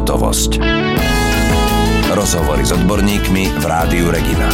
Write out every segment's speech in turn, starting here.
Hotovosť. Rozhovory s odborníkmi v Rádiu Regina.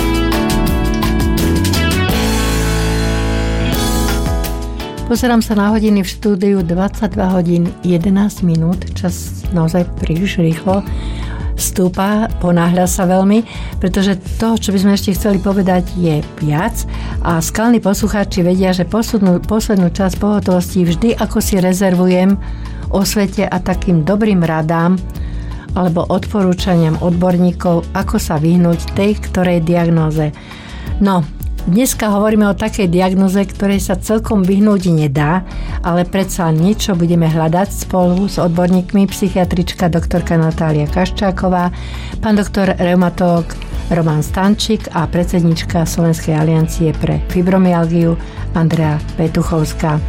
Pozerám sa na hodiny v štúdiu, 22 hodín 11 minút. Čas naozaj príliš rýchlo stúpa, ponáhľa sa veľmi, pretože to, čo by sme ešte chceli povedať, je viac a skalní poslucháči vedia, že poslednú časť pohotovosti vždy ako si rezervujem osvete a takým dobrým radám alebo odporúčaniam odborníkov, ako sa vyhnúť tej ktorej diagnóze. No, dneska hovoríme o takej diagnoze, ktorej sa celkom vyhnúť nedá, ale predsa niečo budeme hľadať spolu s odborníkmi, psychiatrička doktorka Natália Kaščáková, pán doktor reumatológ Roman Stančík a predsednička Slovenskej aliancie pre fibromyalgiu Andrea Petuchovská.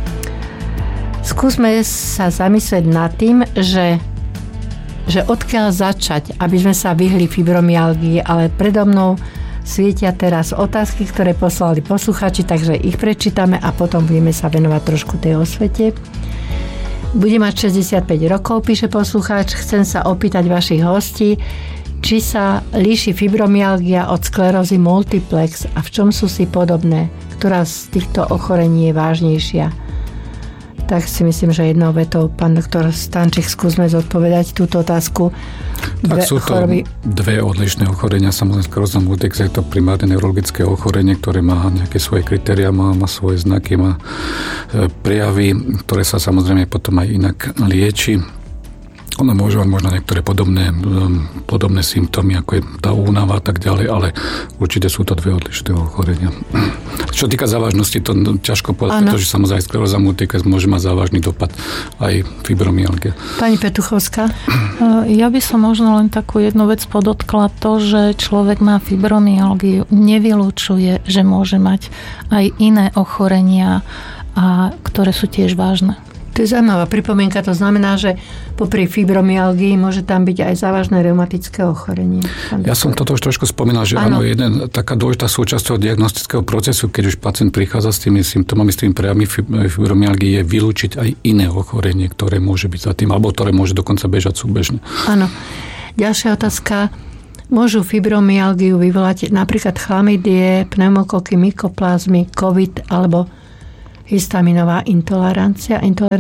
Skúsme sa zamyslieť nad tým, že odkiaľ začať, aby sme sa vyhli fibromyalgii, ale predo mnou svietia teraz otázky, ktoré poslali posluchači, takže ich prečítame a potom budeme sa venovať trošku tej osvete. Bude mať 65 rokov, píše poslucháč. Chcem sa opýtať vašich hostí, či sa líši fibromyalgia od sklerózy multiplex a v čom sú si podobné, ktorá z týchto ochorení je vážnejšia. Tak si myslím, že jednou vetou, pán doktor Stančík, skúsme zodpovedať túto otázku. Tak sú to dve odlišné ochorenia. Samozrejme, skleróza multiplex je to primárne neurologické ochorenie, ktoré má nejaké svoje kritériá, má svoje znaky, má prejavy, ktoré sa samozrejme potom aj inak lieči. Ono môže mať možno niektoré podobné symptómy, ako je tá únava a tak ďalej, ale určite sú to dve odlišné ochorenia. Čo týka závažnosti, to ťažko povedať, pretože samozrejme skleróza multiplex môže mať závažný dopad aj fibromyalgia. Pani Petuchovská? Ja by som možno len takú jednu vec podotkla. To, že človek má fibromyalgiu, nevylučuje, že môže mať aj iné ochorenia, ktoré sú tiež vážne. To je zaujímavá pripomienka, to znamená, že popri fibromyalgii môže tam byť aj závažné reumatické ochorenie. Ja som toto už trošku spomínal, že áno, taká dôležitá súčasť toho diagnostického procesu, keď už pacient prichádza s tými symptómami, s tými prejavmi fibromyalgie, je vylúčiť aj iné ochorenie, ktoré môže byť za tým, alebo ktoré môže dokonca bežať súbežne. Áno. Ďalšia otázka. Môžu fibromyalgiu vyvolať napríklad chlamydie, pneumokoky, mykoplazmy, COVID alebo histaminová intolerancia?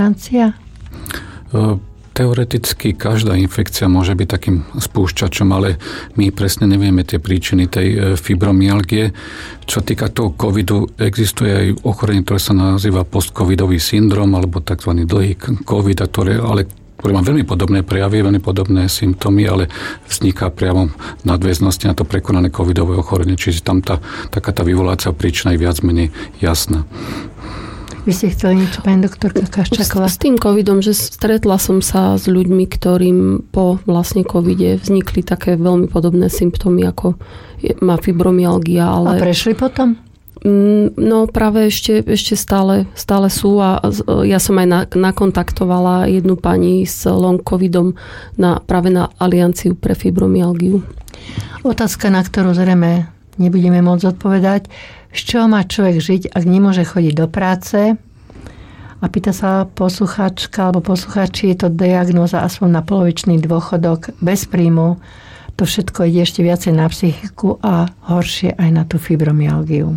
Teoreticky každá infekcia môže byť takým spúšťačom, ale my presne nevieme tie príčiny tej fibromyalgie. Čo týka toho covidu, existuje aj ochorenie, ktoré sa nazýva postcovidový syndrom alebo tzv. Dlhý covid, ktoré má veľmi podobné prejavy, veľmi podobné symptómy, ale vzniká priamo nadväznosti na to prekonané covidové ochorenie. Čiže tam taká tá vyvolácia príčina je viac menej jasná. Vy ste chceli niečo, pani doktorka Kaščáková? S tým covidom, že stretla som sa s ľuďmi, ktorým po vlastne covide vznikli také veľmi podobné symptómy, ako má fibromyalgia. Ale... A prešli potom? No práve ešte stále sú a ja som aj nakontaktovala jednu pani s long covidom práve na Alianciu pre fibromyalgiu. Otázka, na ktorú zrejme nebudeme môcť odpovedať. Z čoho má človek žiť, ak nemôže chodiť do práce? A pýta sa poslucháčka alebo poslucháči, je to diagnóza aspoň na polovičný dôchodok, bez príjmu. To všetko ide ešte viacej na psychiku a horšie aj na tú fibromyalgiu.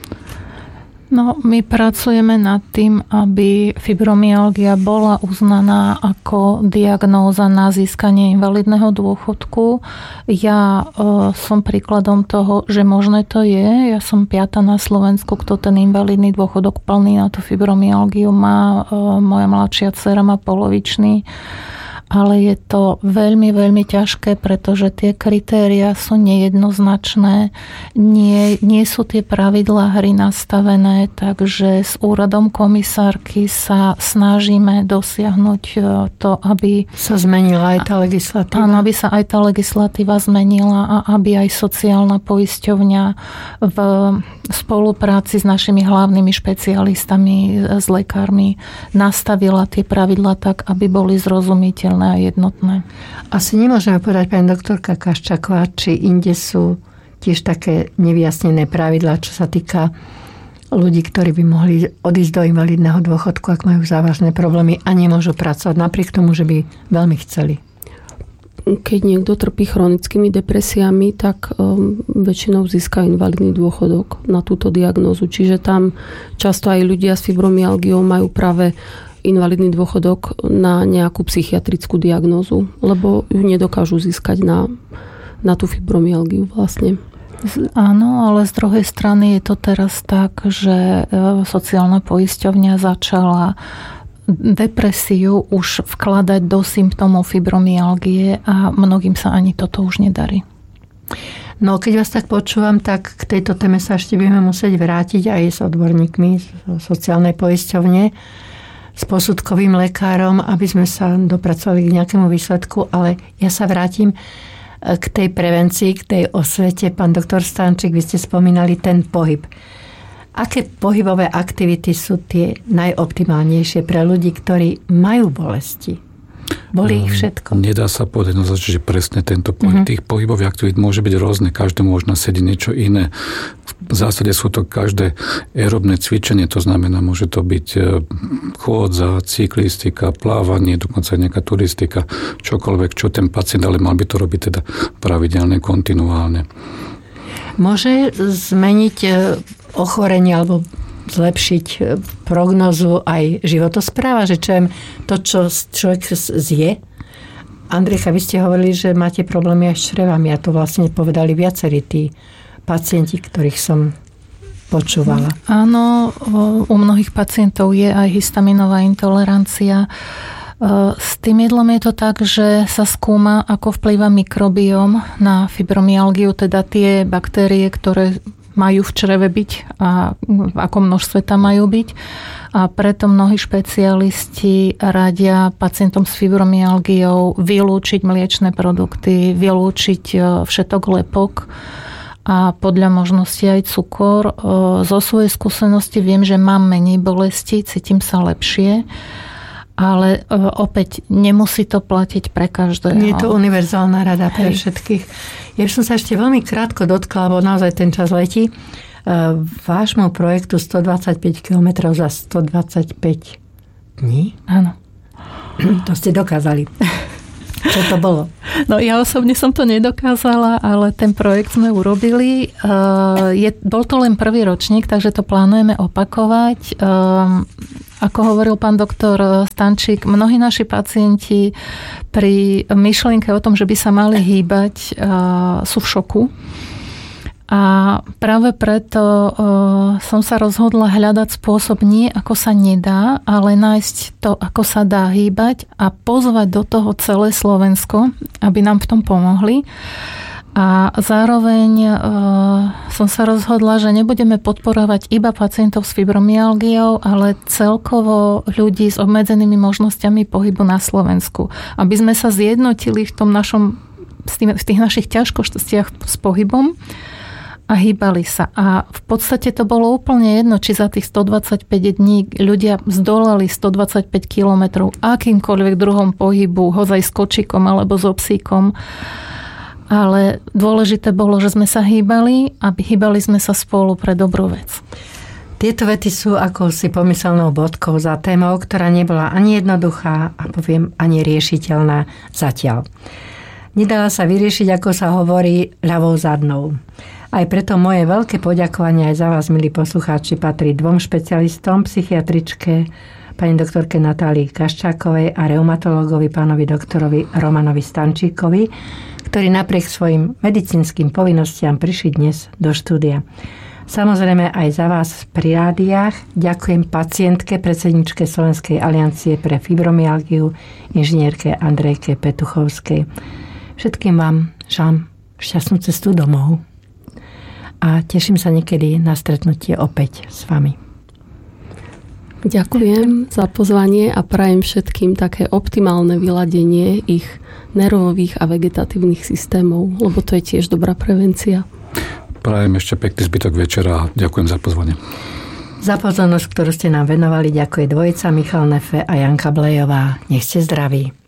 No, my pracujeme nad tým, aby fibromyalgia bola uznaná ako diagnóza na získanie invalidného dôchodku. Ja som príkladom toho, že možné to je. Ja som 5. na Slovensku, kto ten invalidný dôchodok plný na tú fibromyalgiu má. Moja mladšia dcera má polovičný. Ale je to veľmi, veľmi ťažké, pretože tie kritériá sú nejednoznačné. Nie sú tie pravidlá hry nastavené, takže s úradom komisárky sa snažíme dosiahnuť to, aby sa zmenila aj tá legislatíva. Áno, aby sa aj tá legislatíva zmenila a aby aj sociálna poisťovňa v spolupráci s našimi hlavnými špecialistami, s lekármi nastavila tie pravidlá tak, aby boli zrozumiteľné a jednotné. Asi nemôžeme povedať, pani doktorka Kaščáková, či inde sú tiež také nevyjasnené pravidlá, čo sa týka ľudí, ktorí by mohli odísť do invalidného dôchodku, ak majú závažné problémy a nemôžu pracovať, napriek tomu, že by veľmi chceli. keď niekto trpí chronickými depresiami, tak väčšinou získa invalidný dôchodok na túto diagnózu. Čiže tam často aj ľudia s fibromyalgiou majú práve invalidný dôchodok na nejakú psychiatrickú diagnózu, lebo ju nedokážu získať na tú fibromyalgiu vlastne. Áno, ale z druhej strany je to teraz tak, že sociálna poisťovňa začala depresiu už vkladať do symptómov fibromyalgie a mnohým sa ani toto už nedarí. No, keď vás tak počúvam, tak k tejto téme sa ešte budeme musieť vrátiť aj s odborníkmi z sociálnej poisťovne, s posudkovým lekárom, aby sme sa dopracovali k nejakému výsledku, ale ja sa vrátim k tej prevencii, k tej osvete. Pán doktor Stančík, vy ste spomínali ten pohyb. Aké pohybové aktivity sú tie najoptimálnejšie pre ľudí, ktorí majú bolesti? Boli ich všetko? Nedá sa povedať, že presne tento pohyb. Tých pohybových aktivít môže byť rôzne, každému možno sedí niečo iné. V zásade sú to každé aerobné cvičenie, to znamená, môže to byť chôdza, cyklistika, plávanie, dokonca nejaká turistika, čokoľvek, čo ten pacient, ale mal by to robiť teda pravidelne, kontinuálne. Môže zmeniť ochorenie alebo zlepšiť prognozu aj životospráva, že to, čo človek zje? Andrejka, vy ste hovorili, že máte problémy aj s črevami a to vlastne povedali viacerí tí pacienti, ktorých som počúvala. Áno, u mnohých pacientov je aj histaminová intolerancia. S tým jedlom je to tak, že sa skúma, ako vplýva mikrobióm na fibromyalgiu, teda tie baktérie, ktoré majú v čreve byť a v akom množstve tam majú byť. A preto mnohí špecialisti radia pacientom s fibromyalgiou vylúčiť mliečne produkty, vylúčiť všetok lepok a podľa možnosti aj cukor. Zo svojej skúsenosti viem, že mám menej bolesti, cítim sa lepšie, ale opäť nemusí to platiť pre každého. Nie je to univerzálna rada pre všetkých. Ja som sa ešte veľmi krátko dotkla, lebo naozaj ten čas letí, vášmu projektu 125 km za 125 dní. Áno. To ste dokázali. Čo to bolo? No ja osobne som to nedokázala, ale ten projekt sme urobili. Bol to len prvý ročník, takže to plánujeme opakovať. Ako hovoril pán doktor Stančík, mnohí naši pacienti pri myšlienke o tom, že by sa mali hýbať, sú v šoku. A práve preto som sa rozhodla hľadať spôsob nie ako sa nedá, ale nájsť to, ako sa dá hýbať a pozvať do toho celé Slovensko, aby nám v tom pomohli. A zároveň som sa rozhodla, že nebudeme podporovať iba pacientov s fibromyalgiou, ale celkovo ľudí s obmedzenými možnosťami pohybu na Slovensku. Aby sme sa zjednotili v tých našich ťažkostiach s pohybom a hýbali sa. A v podstate to bolo úplne jedno, či za tých 125 dní ľudia zdolali 125 kilometrov akýmkoľvek druhom pohybu, hozaj s kočikom alebo so psíkom. Ale dôležité bolo, že sme sa hýbali a hýbali sme sa spolu pre dobrú vec. Tieto vety sú ako si pomyselnou bodkou za témou, ktorá nebola ani jednoduchá a poviem ani riešiteľná zatiaľ. Nedala sa vyriešiť, ako sa hovorí, ľavou zadnou. Aj preto moje veľké poďakovanie aj za vás, milí poslucháči, patrí dvom špecialistom, psychiatričke pani doktorke Natálii Kaščákovej a reumatológovi pánovi doktorovi Romanovi Stančíkovi, ktorí napriek svojim medicínskym povinnostiam prišli dnes do štúdia. Samozrejme aj za vás pri rádiách. Ďakujem pacientke, predsedničke Slovenskej aliancie pre fibromyalgiu, inžinierke Andrejke Petuchovskej. Všetkým vám želám šťastnú cestu domov a teším sa niekedy na stretnutie opäť s vami. Ďakujem za pozvanie a prajem všetkým také optimálne vyladenie ich nervových a vegetatívnych systémov, lebo to je tiež dobrá prevencia. Prajem ešte pekný zbytok večera a ďakujem za pozvanie. Za pozornosť, ktorú ste nám venovali, ďakuje dvojica Michal Nefe a Janka Blejová. Nech ste zdraví.